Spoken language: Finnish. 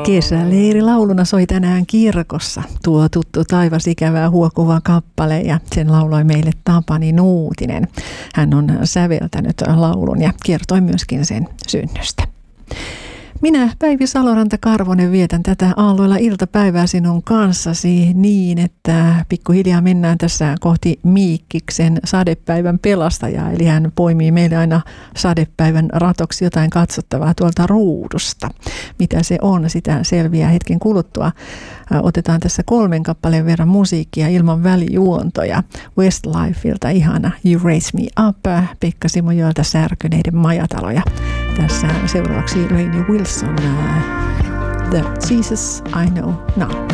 Kesäleirilauluna soi tänään kirkossa tuo tuttu taivas ikävää huokuva kappale ja sen lauloi meille Tapani Nuutinen. Hän on säveltänyt laulun ja kertoi myöskin sen synnystä. Minä, Päivi Saloranta-Karvonen, vietän tätä aalloilla iltapäivää sinun kanssasi niin, että pikkuhiljaa mennään tässä kohti Miikkiksen sadepäivän pelastajaa. Eli hän poimii meille aina sadepäivän ratoksi jotain katsottavaa tuolta ruudusta. Mitä se on, sitä selviää hetken kuluttua. Otetaan tässä 3 kappaleen verran musiikkia ilman välijuontoja. Westlifelta ihana You Raise Me Up, Pekka Simojoelta Särkyneiden majataloja. Tässä seuraavaksi Rainey Wilson, The Jesus I Know Now.